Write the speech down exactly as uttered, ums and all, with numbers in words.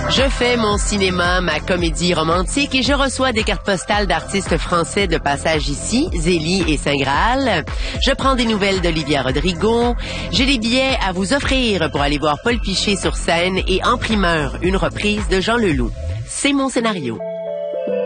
Je fais mon cinéma, ma comédie romantique et je reçois des cartes postales d'artistes français de passage ici, Zélie et Saint-Graal. Je prends des nouvelles d'Olivia Rodrigo. J'ai des billets à vous offrir pour aller voir Paul Piché sur scène et en primeur, une reprise de Jean Leloup. C'est mon scénario.